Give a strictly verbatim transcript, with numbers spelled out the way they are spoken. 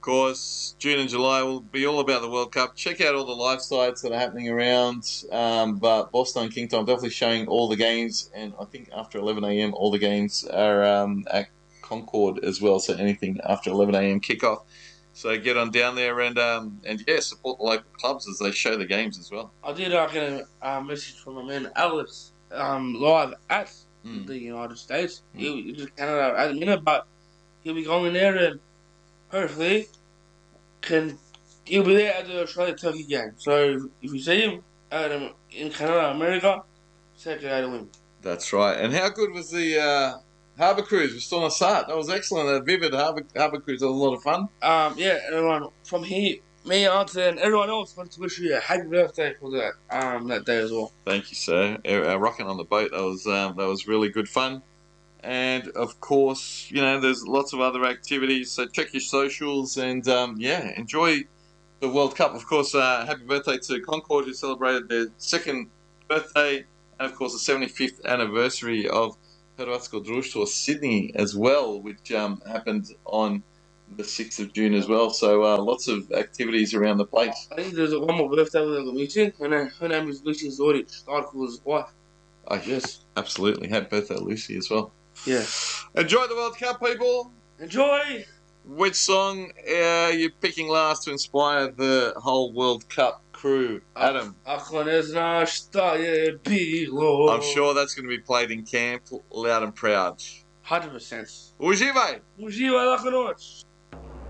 course, June and July will be all about the World Cup. Check out all the live sites that are happening around. Um, but Boston King Time definitely showing all the games, and I think after eleven a m all the games are um, at Concord as well. So anything after eleven a m kickoff. So get on down there and um, and yeah, support the local clubs as they show the games as well. I did uh, get a uh, message from my man Alex um, live at Mm. the United States. Mm. He, he's in Canada at the minute, but he'll be going there and hopefully can he'll be there at the Australia Turkey game. So if you see him at, um, in Canada, America, say hello to him. That's right. And how good was the uh, Harbour Cruise with Storm Sart? That was excellent. That vivid Harbour Harbour Cruise was a lot of fun. Um, yeah, everyone from here, me, Auntie, and everyone else wants to wish you a happy birthday for that um that day as well. Thank you, sir. Uh, rocking on the boat, that was um, that was really good fun. And of course, you know, there's lots of other activities. So check your socials and um, yeah, enjoy the World Cup. Of course, uh, happy birthday to Concord, who celebrated their second birthday, and of course the seventy-fifth anniversary of Hrvatsko društvo Sydney as well, which um, happened on the sixth of June as well. So uh, lots of activities around the place. I think there's one more birthday with Lucy. Her name, her name is Lucy Zoric, Starkle's wife. Oh, yes, absolutely. Happy birthday, Lucy, as well. Yeah. Enjoy the World Cup, people. Enjoy. Which song are you picking last to inspire the whole World Cup crew, Adam? I'm sure I'm sure that's going to be played in camp loud and proud. one hundred percent. Uživaj! Uživaj, lako noć.